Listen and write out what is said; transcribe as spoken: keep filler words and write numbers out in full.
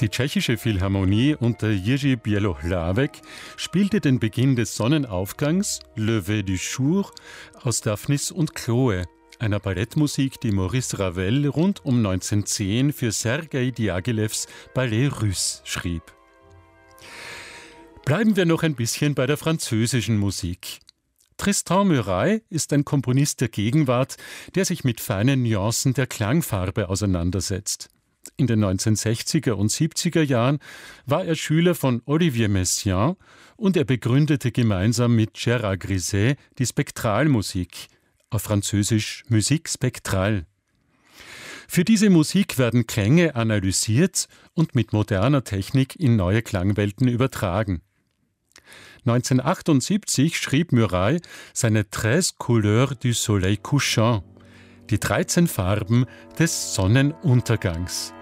Die tschechische Philharmonie unter Jiří Bělohlávek spielte den Beginn des Sonnenaufgangs, Lever du Jour, aus Daphnis und Chloe, einer Ballettmusik, die Maurice Ravel rund um neunzehnhundertzehn für Sergei Diaghilevs Ballet Russe schrieb. Bleiben wir noch ein bisschen bei der französischen Musik. Tristan Murail ist ein Komponist der Gegenwart, der sich mit feinen Nuancen der Klangfarbe auseinandersetzt. In den neunzehnhundertsechziger und siebziger Jahren war er Schüler von Olivier Messiaen und er begründete gemeinsam mit Gérard Griset die Spektralmusik, auf Französisch Musique spectrale. Für diese Musik werden Klänge analysiert und mit moderner Technik in neue Klangwelten übertragen. neunzehnhundertachtundsiebzig schrieb Murail seine Treize Couleurs du Soleil couchant, die dreizehn Farben des Sonnenuntergangs.